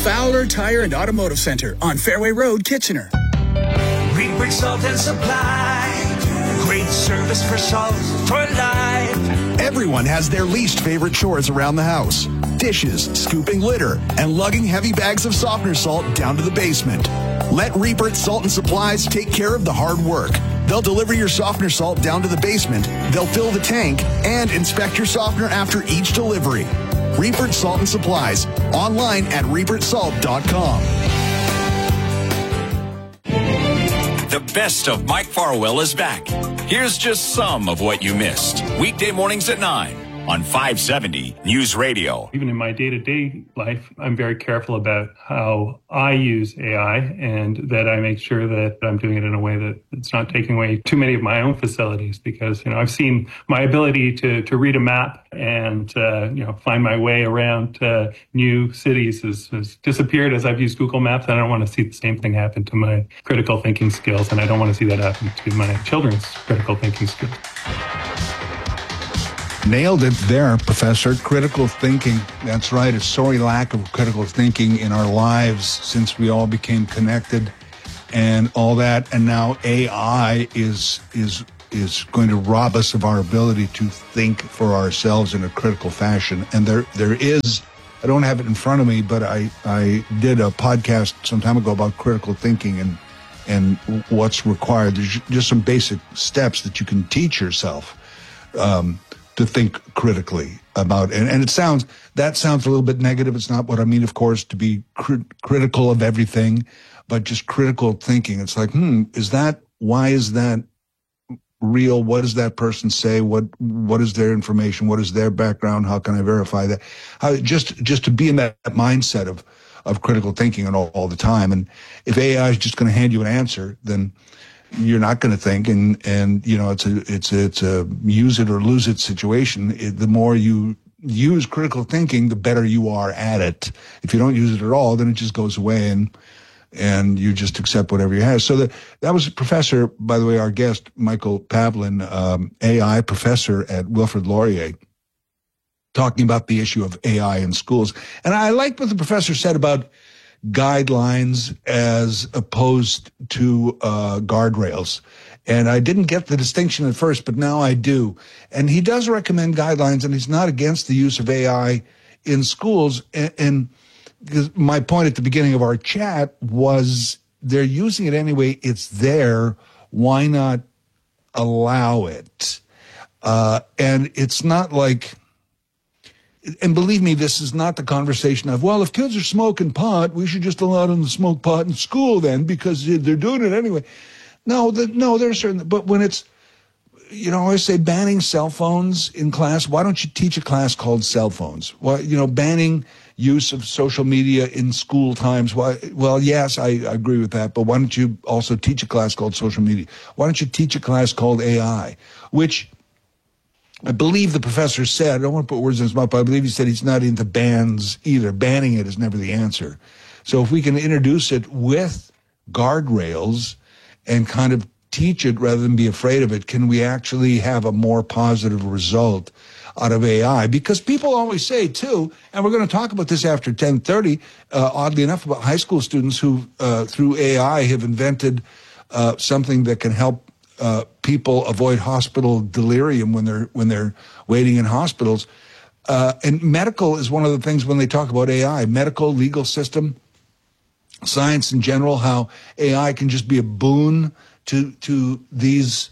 Fowler Tire and Automotive Center on Fairway Road, Kitchener. Reaper Salt and Supply. Great service for salt for life. Everyone has their least favorite chores around the house. Dishes, scooping litter, and lugging heavy bags of softener salt down to the basement. Let Reaper Salt and Supplies take care of the hard work. They'll deliver your softener salt down to the basement, they'll fill the tank, and inspect your softener after each delivery. Reaper Salt and Supplies, online at ReaperSalt.com. The best of Mike Farwell is back. Here's just some of what you missed. Weekday mornings at 9 on 570 News Radio. Even in my day-to-day life, I'm very careful about how I use AI and that I make sure that I'm doing it in a way that it's not taking away too many of my own facilities, because, I've seen my ability to read a map and, find my way around new cities has disappeared as I've used Google Maps. I don't want to see the same thing happen to my critical thinking skills, and I don't want to see that happen to my children's critical thinking skills. Nailed it there, Professor. Critical thinking. That's right. A sorry lack of critical thinking in our lives since we all became connected and all that. And now AI is going to rob us of our ability to think for ourselves in a critical fashion. And there is, I don't have it in front of me, but I did a podcast some time ago about critical thinking and what's required. There's just some basic steps that you can teach yourself to think critically about. And that sounds a little bit negative. It's not what I mean, of course, to be critical of everything, but just critical thinking. It's like, why is that real? What does that person say? What is their information? What is their background? How can I verify that? Just to be in that mindset of critical thinking and all the time. And if AI is just going to hand you an answer, then you're not going to think, and it's a use it or lose it situation. The more you use critical thinking, the better you are at it. If you don't use it at all, then it just goes away and you just accept whatever you have. So that was a professor, by the way, our guest, Michael Pavlin, AI professor at Wilfrid Laurier, talking about the issue of AI in schools. And I liked what the professor said about guidelines as opposed to guardrails. And I didn't get the distinction at first, but now I do. And he does recommend guidelines, and he's not against the use of AI in schools. And my point at the beginning of our chat was they're using it anyway. It's there. Why not allow it? And it's not like... And believe me, this is not the conversation of, well, if kids are smoking pot, we should just allow them to smoke pot in school then because they're doing it anyway. No, there's certain, but when it's, I always say banning cell phones in class. Why don't you teach a class called cell phones? Why, banning use of social media in school times. Why? Well, yes, I agree with that, but why don't you also teach a class called social media? Why don't you teach a class called AI, which I believe the professor said, I don't want to put words in his mouth, but I believe he said he's not into bans either. Banning it is never the answer. So if we can introduce it with guardrails and kind of teach it rather than be afraid of it, can we actually have a more positive result out of AI? Because people always say, too, and we're going to talk about this after 10:30, oddly enough, about high school students who, through AI, have invented something that can help people avoid hospital delirium when they're waiting in hospitals. And medical is one of the things when they talk about AI, medical, legal system, science in general, how AI can just be a boon to these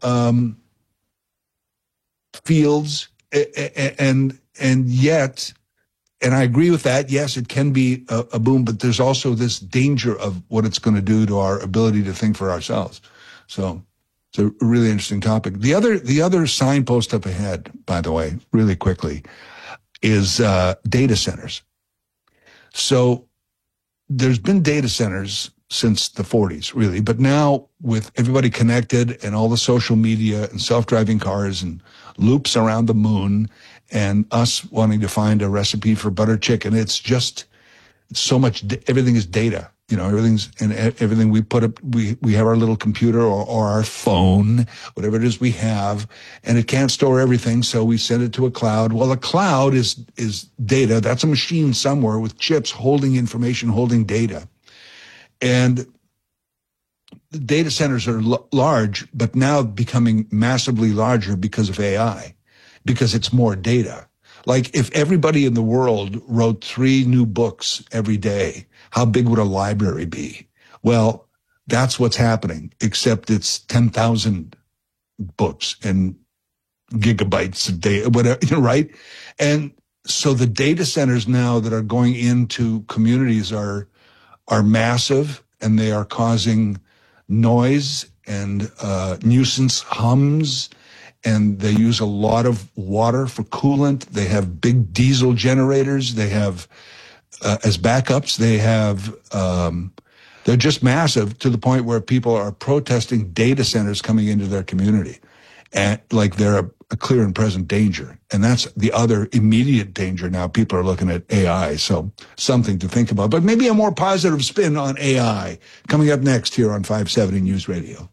fields. And yet, and I agree with that, yes, it can be a boon, but there's also this danger of what it's going to do to our ability to think for ourselves. So it's a really interesting topic. The other signpost up ahead, by the way, really quickly, is data centers. So there's been data centers since the 40s, really, but now with everybody connected and all the social media and self-driving cars and loops around the moon and us wanting to find a recipe for butter chicken, it's so much, everything is data. You know, everything we put up, we have our little computer or our phone, whatever it is we have, and it can't store everything, so we send it to a cloud. Well, a cloud is data. That's a machine somewhere with chips holding information, holding data. And the data centers are large, but now becoming massively larger because of AI, because it's more data. Like if everybody in the world wrote 3 new books every day, how big would a library be? Well, that's what's happening, except it's 10,000 books and gigabytes a day, whatever, right? And so the data centers now that are going into communities are massive, and they are causing noise and nuisance hums, and they use a lot of water for coolant. They have big diesel generators. They have, as backups, they have, they're just massive to the point where people are protesting data centers coming into their community. And like they're a clear and present danger. And that's the other immediate danger now. People are looking at AI. So something to think about, but maybe a more positive spin on AI coming up next here on 570 News Radio.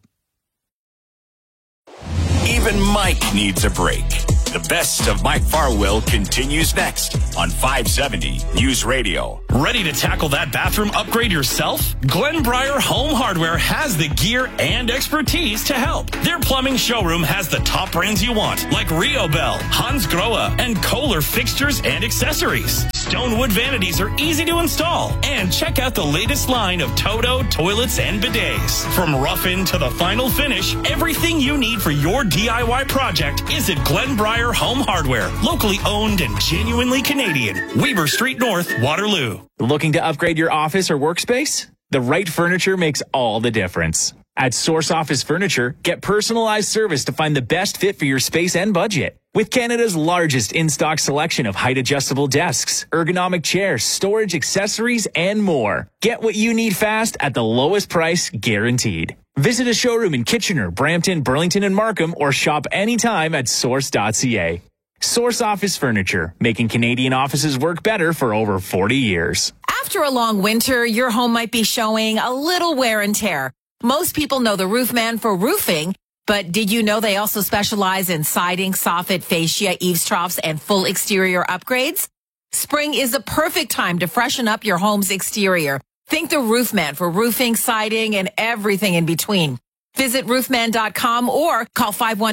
Even Mike needs a break. The best of Mike Farwell continues next on 570 News Radio. Ready to tackle that bathroom upgrade yourself? Glenbriar Home Hardware has the gear and expertise to help. Their plumbing showroom has the top brands you want, like Rio Bell, Hans Grohe, and Kohler fixtures and accessories. Stonewood vanities are easy to install. And check out the latest line of Toto toilets and bidets. From rough-in to the final finish, everything you need for your DIY project is at Glenbriar Home Hardware, locally owned and genuinely Canadian. Weber Street North, Waterloo. Looking to upgrade your office or workspace? The right furniture makes all the difference. At Source Office Furniture, get personalized service to find the best fit for your space and budget. With Canada's largest in-stock selection of height-adjustable desks, ergonomic chairs, storage accessories, and more. Get what you need fast at the lowest price guaranteed. Visit a showroom in Kitchener, Brampton, Burlington, and Markham, or shop anytime at source.ca. Source Office Furniture, making Canadian offices work better for over 40 years. After a long winter, your home might be showing a little wear and tear. Most people know the Roofman for roofing, but did you know they also specialize in siding, soffit, fascia, eaves troughs, and full exterior upgrades? Spring is the perfect time to freshen up your home's exterior. Think the Roofman for roofing, siding, and everything in between. Visit roofman.com or call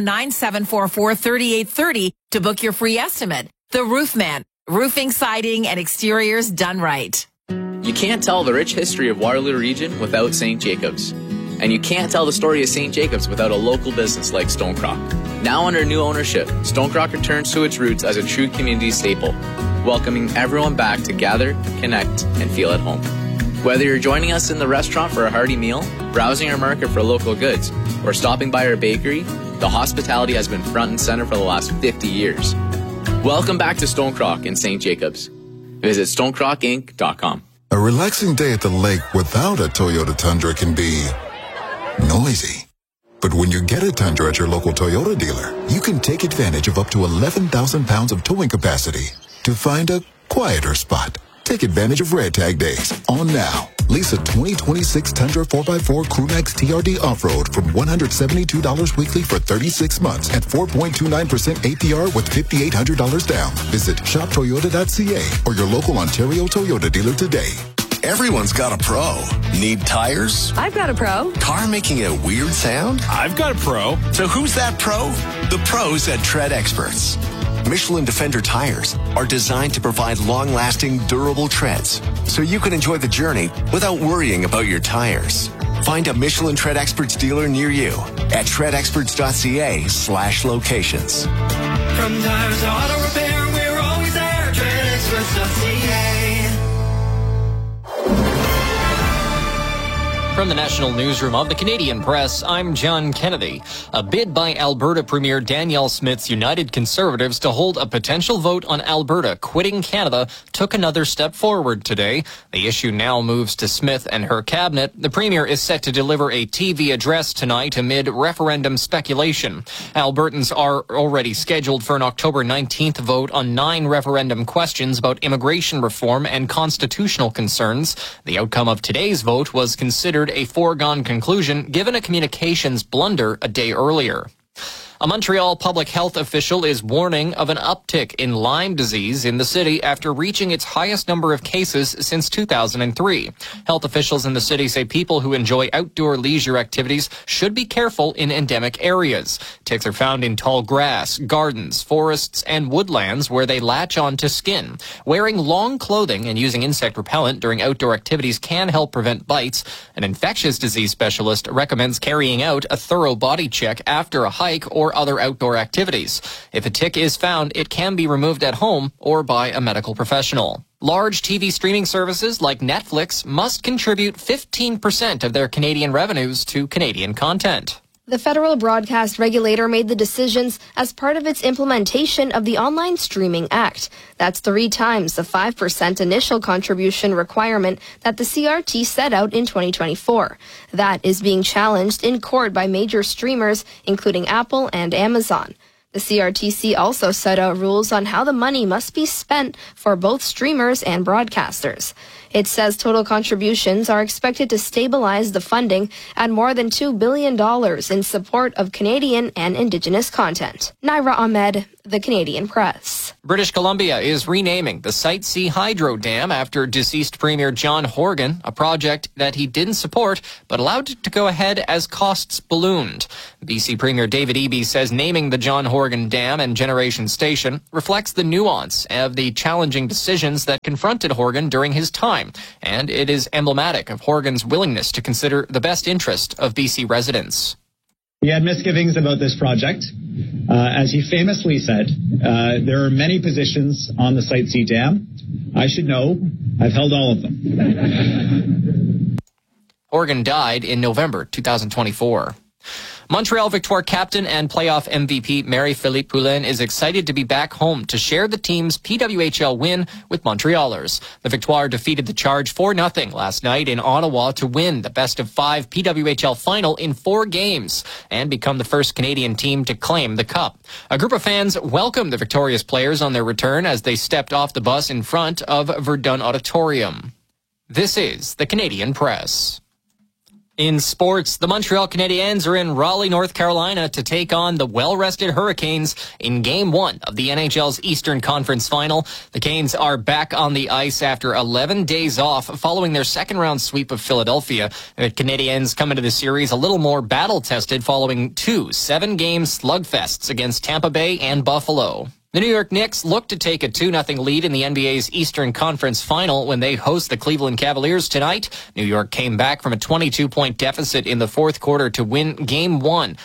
519-744-3830 to book your free estimate. The Roofman, roofing, siding, and exteriors done right. You can't tell the rich history of Waterloo Region without St. Jacobs. And you can't tell the story of St. Jacobs without a local business like Stonecrock. Now under new ownership, Stonecrock returns to its roots as a true community staple, welcoming everyone back to gather, connect, and feel at home. Whether you're joining us in the restaurant for a hearty meal, browsing our market for local goods, or stopping by our bakery, the hospitality has been front and center for the last 50 years. Welcome back to Stonecrock in St. Jacobs. Visit stonecrockinc.com. A relaxing day at the lake without a Toyota Tundra can be noisy. But when you get a Tundra at your local Toyota dealer, you can take advantage of up to 11,000 pounds of towing capacity to find a quieter spot. Take advantage of Red Tag Days on now. Lease a 2026 Tundra 4x4 Crewmax TRD Off-Road from $172 weekly for 36 months at 4.29% APR with $5,800 down. Visit shoptoyota.ca or your local Ontario Toyota dealer today. Everyone's got a pro. Need tires? I've got a pro. Car making a weird sound? I've got a pro. So who's that pro? The pros at Tread Experts. Michelin Defender tires are designed to provide long-lasting, durable treads, so you can enjoy the journey without worrying about your tires. Find a Michelin Tread Experts dealer near you at treadexperts.ca/locations. From tires to auto repair, we're always there. TreadExperts.ca. From the National Newsroom of the Canadian Press, I'm John Kennedy. A bid by Alberta Premier Danielle Smith's United Conservatives to hold a potential vote on Alberta quitting Canada took another step forward today. The issue now moves to Smith and her cabinet. The Premier is set to deliver a TV address tonight amid referendum speculation. Albertans are already scheduled for an October 19th vote on 9 referendum questions about immigration reform and constitutional concerns. The outcome of today's vote was considered a foregone conclusion given a communications blunder a day earlier. A Montreal public health official is warning of an uptick in Lyme disease in the city after reaching its highest number of cases since 2003. Health officials in the city say people who enjoy outdoor leisure activities should be careful in endemic areas. Ticks are found in tall grass, gardens, forests, and woodlands where they latch onto skin. Wearing long clothing and using insect repellent during outdoor activities can help prevent bites. An infectious disease specialist recommends carrying out a thorough body check after a hike or other outdoor activities. If a tick is found, it can be removed at home or by a medical professional. Large TV streaming services like Netflix must contribute 15% of their Canadian revenues to Canadian content. The federal broadcast regulator made the decisions as part of its implementation of the Online Streaming Act. That's 3 times the 5% initial contribution requirement that the CRT set out in 2024. That is being challenged in court by major streamers, including Apple and Amazon. The CRTC also set out rules on how the money must be spent for both streamers and broadcasters. It says total contributions are expected to stabilize the funding at more than $2 billion in support of Canadian and Indigenous content. Naira Ahmed, The Canadian Press. British Columbia is renaming the Site C Hydro Dam after deceased Premier John Horgan, a project that he didn't support but allowed to go ahead as costs ballooned. BC Premier David Eby says naming the John Horgan Dam and Generation Station reflects the nuance of the challenging decisions that confronted Horgan during his time, and it is emblematic of Horgan's willingness to consider the best interest of BC residents. We had misgivings about this project. As he famously said, there are many positions on the Site C Dam. I should know. I've held all of them. Horgan died in November 2024. Montreal Victoire captain and playoff MVP Marie-Philippe Poulin is excited to be back home to share the team's PWHL win with Montrealers. The Victoire defeated the Charge 4-0 last night in Ottawa to win the best-of-5 PWHL final in 4 games and become the first Canadian team to claim the cup. A group of fans welcomed the victorious players on their return as they stepped off the bus in front of Verdun Auditorium. This is the Canadian Press. In sports, the Montreal Canadiens are in Raleigh, North Carolina to take on the well-rested Hurricanes in Game 1 of the NHL's Eastern Conference Final. The Canes are back on the ice after 11 days off following their second-round sweep of Philadelphia. The Canadiens come into the series a little more battle-tested following 2 7-game slugfests against Tampa Bay and Buffalo. The New York Knicks look to take a 2-0 lead in the NBA's Eastern Conference Final when they host the Cleveland Cavaliers tonight. New York came back from a 22-point deficit in the fourth quarter to win Game 1,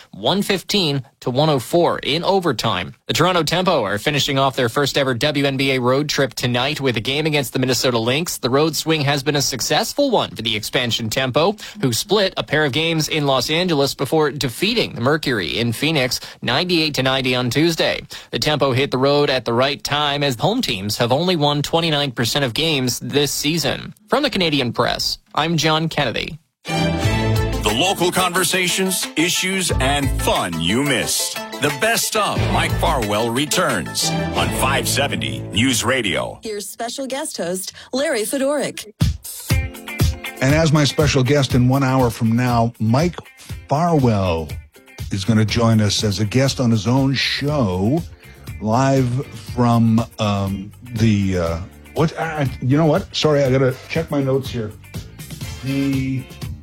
115-104 in overtime. The Toronto Tempo are finishing off their first-ever WNBA road trip tonight with a game against the Minnesota Lynx. The road swing has been a successful one for the expansion Tempo, who split a pair of games in Los Angeles before defeating the Mercury in Phoenix 98-90 on Tuesday. The Tempo hit the road at the right time as home teams have only won 29% of games this season. From the Canadian Press, I'm John Kennedy. The local conversations, issues, and fun you missed. The best of Mike Farwell returns on 570 News Radio. Here's special guest host Larry Fedoruk. And as my special guest in 1 hour from now, Mike Farwell is going to join us as a guest on his own show, live from you know what? Sorry, I got to check my notes here. The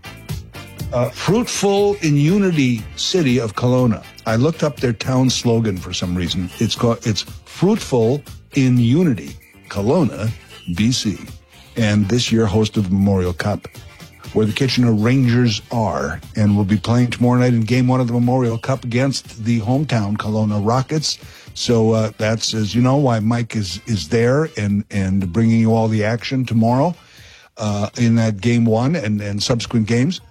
Fruitful in Unity City of Kelowna. I looked up their town slogan for some reason. It's Fruitful in Unity, Kelowna, BC. And this year host of the Memorial Cup, where the Kitchener Rangers are, and will be playing tomorrow night in Game 1 of the Memorial Cup against the hometown Kelowna Rockets. So that's, as you know, why Mike is there and bringing you all the action tomorrow in that Game 1 and subsequent games.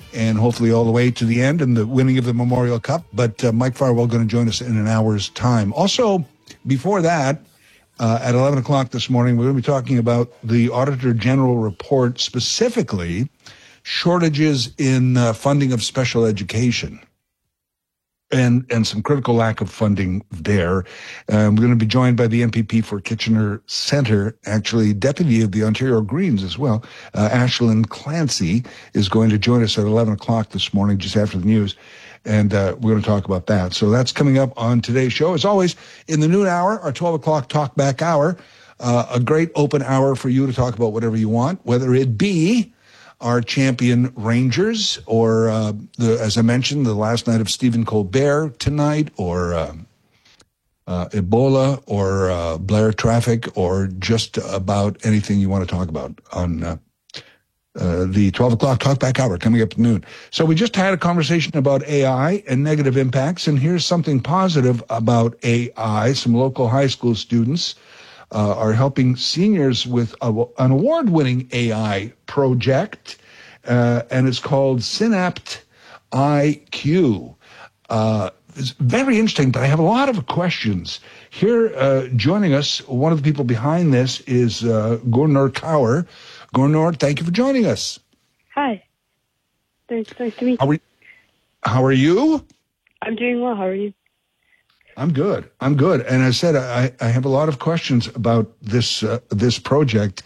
and hopefully all the way to the end and the winning of the Memorial Cup. But Mike Farwell going to join us in an hour's time. Also, before that, at 11 o'clock this morning, we're going to be talking about the Auditor General report, specifically shortages in funding of special education and some critical lack of funding there. We're going to be joined by the MPP for Kitchener Centre, actually deputy of the Ontario Greens as well. Ashlyn Clancy is going to join us at 11 o'clock this morning, just after the news. And we're going to talk about that. So that's coming up on today's show. As always, in the noon hour, our 12 o'clock talkback hour, a great open hour for you to talk about whatever you want, whether it be our champion Rangers or, as I mentioned, the last night of Stephen Colbert tonight, or Ebola, or Blair traffic, or just about anything you want to talk about on the 12 o'clock talkback hour coming up at noon. So we just had a conversation about AI and negative impacts, and here's something positive about AI. Some local high school students are helping seniors with an award-winning AI project, and it's called Synapt IQ. It's very interesting, but I have a lot of questions. Here, joining us, one of the people behind this is Gurnor Kaur. Gurnor, thank you for joining us. Hi. Nice to meet you. How are you? I'm doing well. How are you? I'm good. And I said I have a lot of questions about this project.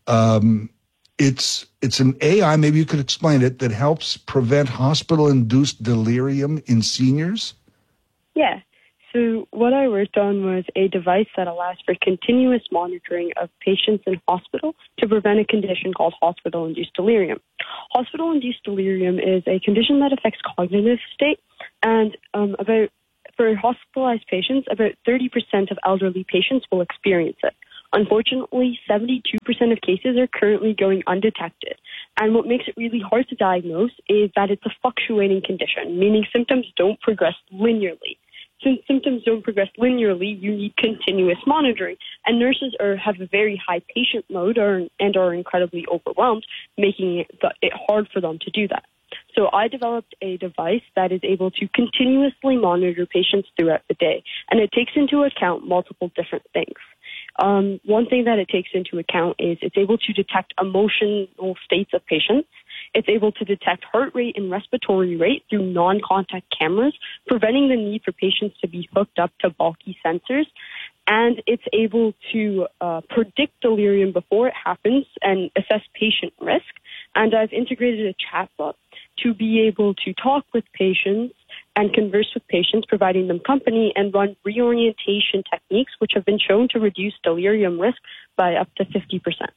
It's an AI, maybe you could explain it, that helps prevent hospital-induced delirium in seniors? Yeah. So what I worked on was a device that allows for continuous monitoring of patients in hospital to prevent a condition called hospital-induced delirium. Hospital-induced delirium is a condition that affects cognitive state, and for hospitalized patients, about 30% of elderly patients will experience it. Unfortunately, 72% of cases are currently going undetected. And what makes it really hard to diagnose is that it's a fluctuating condition, meaning symptoms don't progress linearly. Since symptoms don't progress linearly, you need continuous monitoring. And nurses have a very high patient load and are incredibly overwhelmed, making it hard for them to do that. So I developed a device that is able to continuously monitor patients throughout the day, and it takes into account multiple different things. One thing that it takes into account is it's able to detect emotional states of patients. It's able to detect heart rate and respiratory rate through non-contact cameras, preventing the need for patients to be hooked up to bulky sensors. And it's able to predict delirium before it happens and assess patient risk. And I've integrated a chatbot to be able to talk with patients and converse with patients, providing them company, and run reorientation techniques, which have been shown to reduce delirium risk by up to 50%.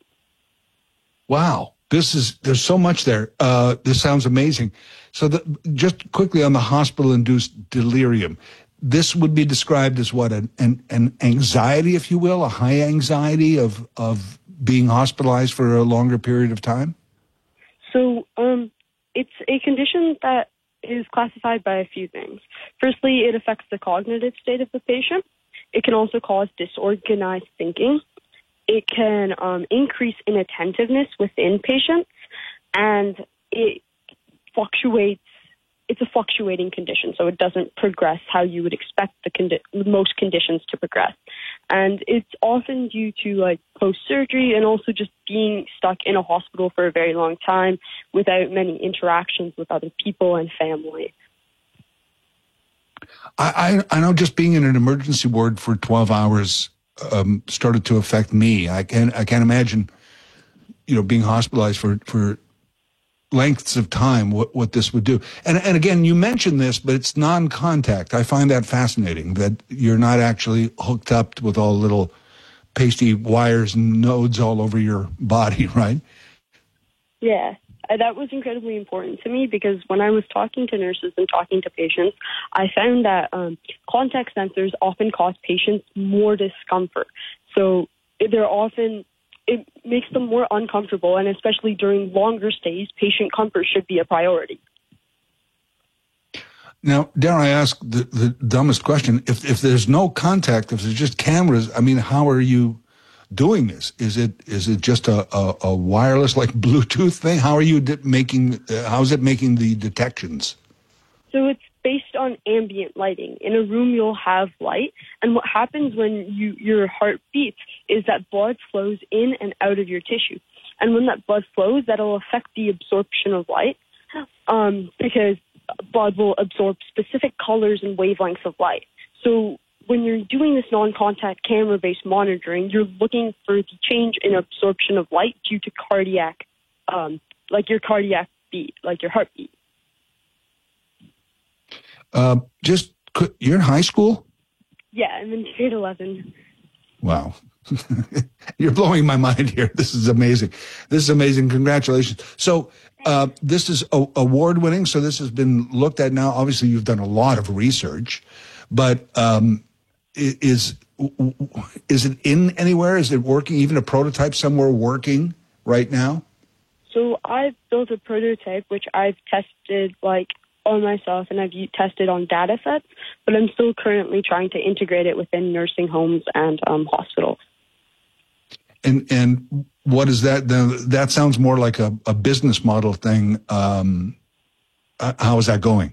Wow. There's so much there. This sounds amazing. So just quickly on the hospital-induced delirium, this would be described as what, an anxiety, if you will, a high anxiety of being hospitalized for a longer period of time? So it's a condition that is classified by a few things. Firstly, it affects the cognitive state of the patient. It can also cause disorganized thinking. It can increase inattentiveness within patients, and it fluctuates. It's a fluctuating condition, so it doesn't progress how you would expect most conditions to progress. And it's often due to post-surgery and also just being stuck in a hospital for a very long time without many interactions with other people and family. I know just being in an emergency ward for 12 hours started to affect me. I can't imagine, being hospitalized for lengths of time, what this would do. And again, you mentioned this, but it's non-contact. I find that fascinating, that you're not actually hooked up with all little pasty wires and nodes all over your body, right? Yeah, that was incredibly important to me, because when I was talking to nurses and talking to patients, I found that contact sensors often cause patients more discomfort. So it makes them more uncomfortable, and especially during longer stays, patient comfort should be a priority. Now, dare I ask the dumbest question? If there's no contact, if there's just cameras, how are you doing this? Is it just a wireless, like Bluetooth thing? How are you how is it making the detections? So it's based on ambient lighting. In a room, you'll have light, and what happens when your heart beats is that blood flows in and out of your tissue. And when that blood flows, that'll affect the absorption of light, because blood will absorb specific colors and wavelengths of light. So when you're doing this non-contact camera-based monitoring, you're looking for the change in absorption of light due to cardiac, like your cardiac beat, like your heartbeat. You're in high school? Yeah, I'm in grade 11. Wow. You're blowing my mind here. This is amazing. Congratulations. So this is award-winning. So this has been looked at now. Obviously, you've done a lot of research, but is it in anywhere? Is it working? Even a prototype somewhere working right now? So I've built a prototype, which I've tested on myself, and I've tested on data sets, but I'm still currently trying to integrate it within nursing homes and hospitals. And what is that? That sounds more like a business model thing. How is that going?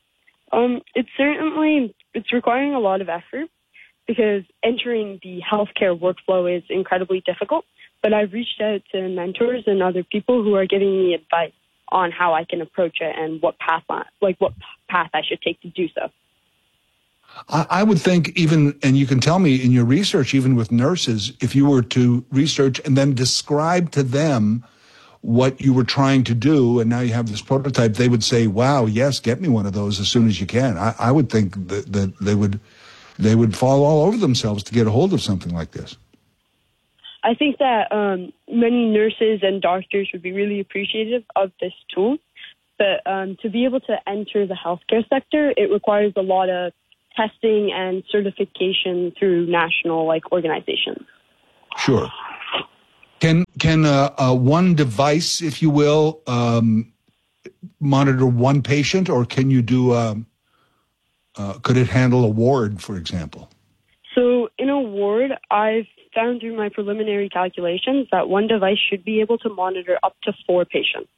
It's requiring a lot of effort because entering the healthcare workflow is incredibly difficult. But I've reached out to mentors and other people who are giving me advice on how I can approach it and what path I should take to do so. I would think and you can tell me in your research, even with nurses, if you were to research and then describe to them what you were trying to do, and now you have this prototype, they would say, wow, yes, get me one of those as soon as you can. I would think that they would fall all over themselves to get a hold of something like this. I think that many nurses and doctors would be really appreciative of this tool, but to be able to enter the healthcare sector, it requires a lot of testing and certification through national organizations. Sure. Can one device, if you will, monitor one patient, or can you do? Could it handle a ward, for example? So in a ward, I've found through my preliminary calculations that one device should be able to monitor up to 4 patients.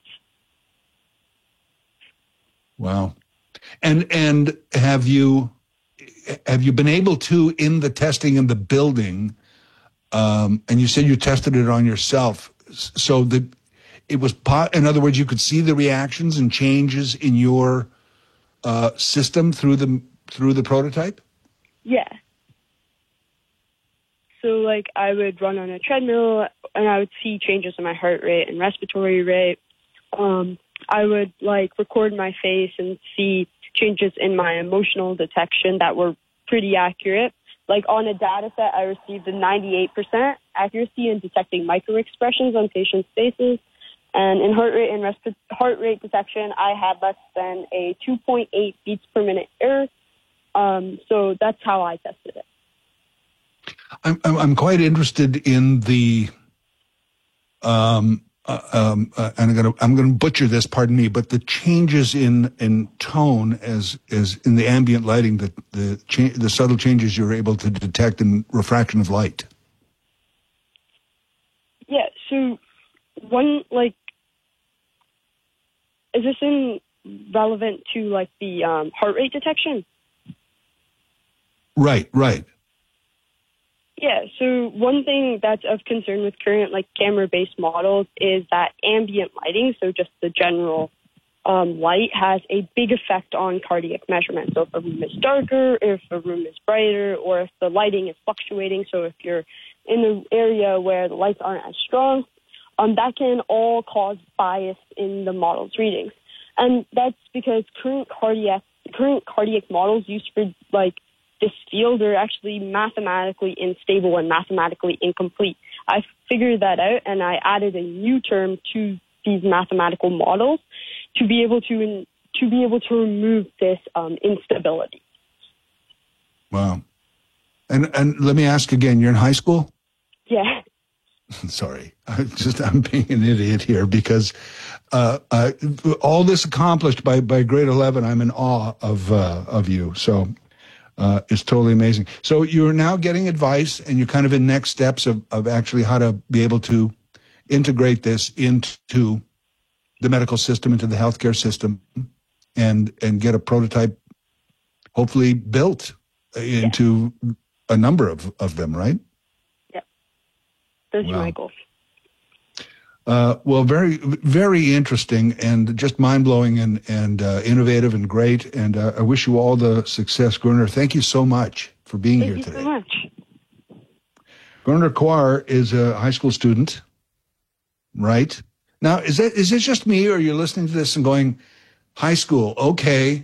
Wow. And have you been able to, in the testing in the building, and you said you tested it on yourself, so that it was in other words, you could see the reactions and changes in your system through the prototype? Yeah. So, I would run on a treadmill, and I would see changes in my heart rate and respiratory rate. I would, record my face and see changes in my emotional detection that were pretty accurate. On a data set, I received a 98% accuracy in detecting microexpressions on patients' faces. And in heart rate and heart rate detection, I had less than a 2.8 beats per minute error. So that's how I tested it. I'm quite interested in the and I'm going to butcher this, pardon me, but the changes in tone as in the ambient lighting, the subtle changes you're able to detect in refraction of light. Yeah. So one is this relevant to the heart rate detection? Right. Yeah, so one thing that's of concern with current camera-based models is that ambient lighting, so just the general light, has a big effect on cardiac measurements. So if a room is darker, if a room is brighter, or if the lighting is fluctuating, so if you're in an area where the lights aren't as strong, that can all cause bias in the model's readings. And that's because current cardiac models used for this field are actually mathematically unstable and mathematically incomplete. I figured that out, and I added a new term to these mathematical models to be able to remove this instability. Wow. And let me ask again, you're in high school? Yeah. Sorry, I'm being an idiot here because all this accomplished by grade 11, I'm in awe of you. So is totally amazing. So you're now getting advice, and you're kind of in next steps of actually how to be able to integrate this into the medical system, into the healthcare system, and get a prototype hopefully built into a number of them, right? Yeah. Those are my goals. Well, very, very interesting and just mind-blowing and innovative and great. And I wish you all the success, Gurner. Thank you so much for being here today. Thank you so much. Gurner Kuar is a high school student, right? Now, is it just me, or you're listening to this and going, high school, okay.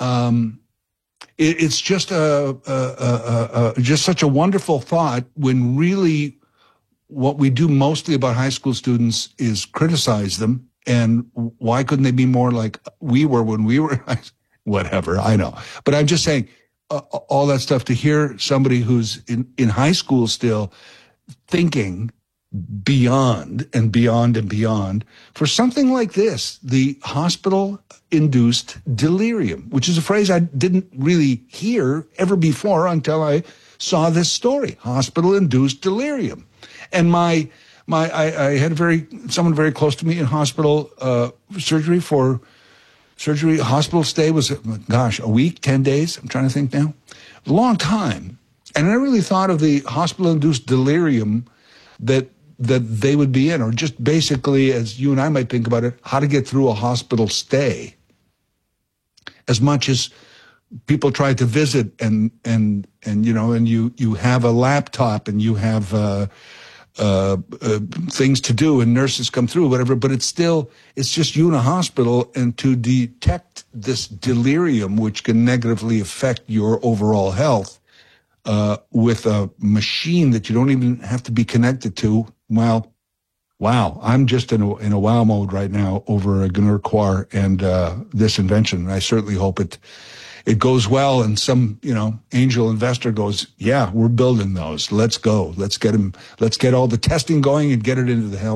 It's just just such a wonderful thought when really what we do mostly about high school students is criticize them. And why couldn't they be more like we were when we were, whatever, I know. But I'm just saying all that stuff, to hear somebody who's in high school still thinking beyond and beyond and beyond for something like this, the hospital-induced delirium, which is a phrase I didn't really hear ever before until I saw this story, hospital-induced delirium. And I had someone very close to me in hospital surgery. Hospital stay was, a week, 10 days. I'm trying to think now. A long time. And I really thought of the hospital-induced delirium that they would be in, or just basically, as you and I might think about it, how to get through a hospital stay. As much as people try to visit and you have a laptop and you have things to do and nurses come through, whatever, but it's just you in a hospital, and to detect this delirium, which can negatively affect your overall health, with a machine that you don't even have to be connected to. Well, wow, I'm just in a wow mode right now over Gurner Kuar and this invention. I certainly hope it goes well, and some, angel investor goes, yeah, we're building those. Let's go. Let's get all the testing going and get it into the health